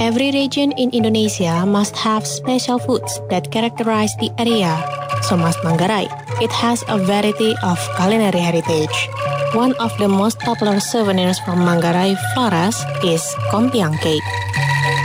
Every region in Indonesia must have special foods that characterize the area. So must Manggarai. It has a variety of culinary heritage. One of the most popular souvenirs from Manggarai Flores is Kompiang cake.